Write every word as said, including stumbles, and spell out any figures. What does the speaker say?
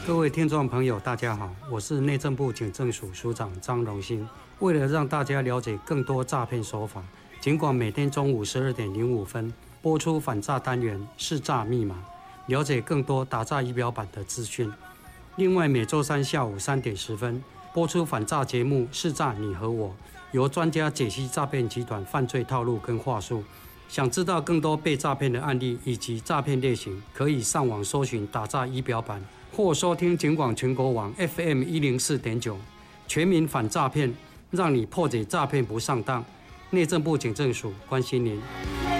各位听众朋友，大家好，我是内政部警政署署长张荣兴。为了让大家了解更多诈骗手法，警广每天中午十二点零五分播出反诈单元识诈密码，了解更多打诈仪表板的资讯。另外，每周三下午三点十分播出反诈节目识诈你和我，由专家解析诈骗集团犯罪套路跟话术。想知道更多被诈骗的案例以及诈骗类型，可以上网搜寻打诈仪表板，或收听警广全国网 F M 一零四点九，全民反诈骗，让你破解诈骗不上当。内政部警政署关心您。